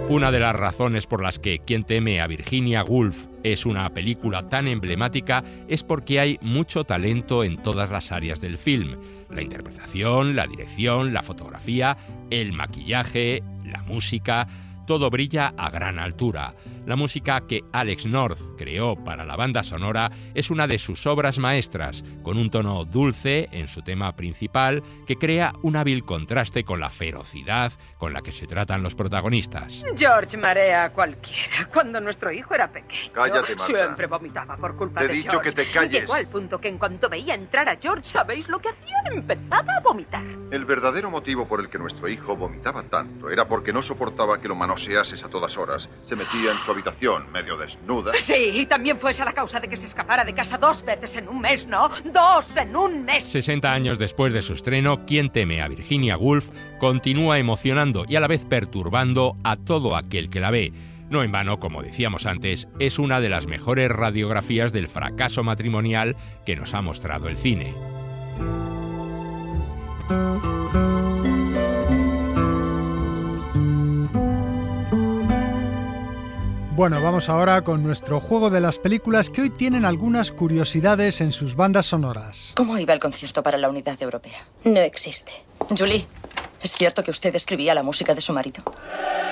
Una de las razones por las que Quién teme a Virginia Woolf es una película tan emblemática es porque hay mucho talento en todas las áreas del film. La interpretación, la dirección, la fotografía, el maquillaje, la música, todo brilla a gran altura. La música que Alex North creó para la banda sonora es una de sus obras maestras, con un tono dulce en su tema principal que crea un hábil contraste con la ferocidad con la que se tratan los protagonistas. George marea a cualquiera. Cuando nuestro hijo era pequeño, Cállate, Marta. siempre vomitaba por culpa de Te he George. dicho que te calles. Llegó al punto que en cuanto veía entrar a George, ¿sabéis lo que hacía? Empezaba a vomitar. El verdadero motivo por el que nuestro hijo vomitaba tanto era porque no soportaba que lo manoseases a todas horas. Se metía en su habitación, medio desnuda. Sí, y también fue esa la causa de que se escapara de casa 2 veces en un mes, ¿no? 2 en un mes. 60 años después de su estreno, Quién teme a Virginia Woolf continúa emocionando y a la vez perturbando a todo aquel que la ve. No en vano, como decíamos antes, es una de las mejores radiografías del fracaso matrimonial que nos ha mostrado el cine. Bueno, vamos ahora con nuestro juego de las películas que hoy tienen algunas curiosidades en sus bandas sonoras. ¿Cómo iba el concierto para la Unidad Europea? No existe. Julie, ¿es cierto que usted escribía la música de su marido?